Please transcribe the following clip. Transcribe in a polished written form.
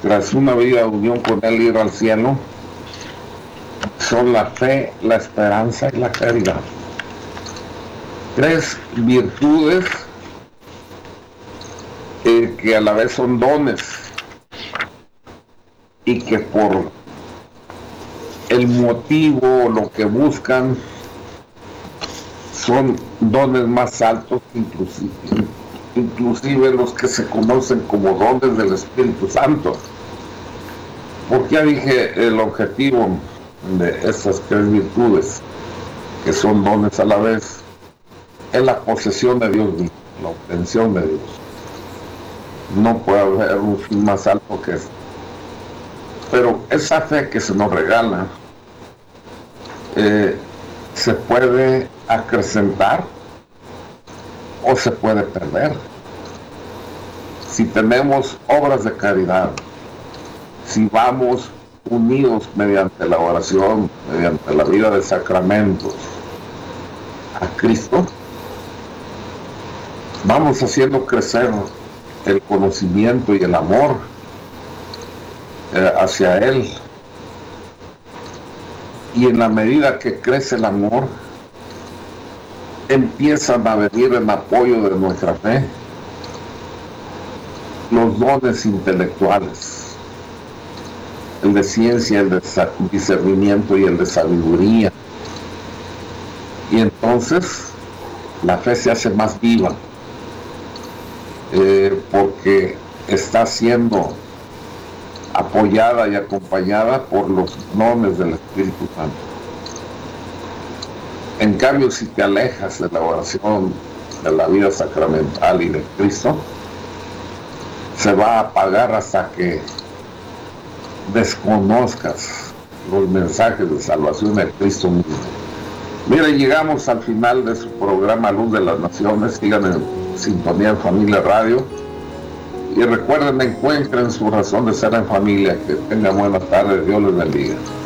tras una vida de unión con Él, ir al cielo, son la fe, la esperanza y la caridad. 3 virtudes que a la vez son dones y que por el motivo, lo que buscan, son dones más altos, inclusive los que se conocen como dones del Espíritu Santo. Porque ya dije, el objetivo de estas 3 virtudes, que son dones a la vez, es la posesión de Dios mismo, la obtención de Dios. No puede haber un fin más alto que esto. Pero esa fe que se nos regala se puede acrecentar o se puede perder. Si tenemos obras de caridad, si vamos unidos mediante la oración, mediante la vida de sacramentos a Cristo, vamos haciendo crecer el conocimiento y el amor hacia Él. Y en la medida que crece el amor, empiezan a venir en apoyo de nuestra fe los dones intelectuales, el de ciencia, el de discernimiento y el de sabiduría. Y entonces la fe se hace más viva, porque está siendo apoyada y acompañada por los dones del Espíritu Santo. En cambio, si te alejas de la oración, de la vida sacramental y de Cristo, se va a apagar hasta que desconozcas los mensajes de salvación de Cristo mismo. Miren, llegamos al final de su programa Luz de las Naciones. Sigan en sintonía en Familia Radio. Y recuerden, encuentren su razón de ser en familia. Que tengan buenas tardes. Dios les bendiga.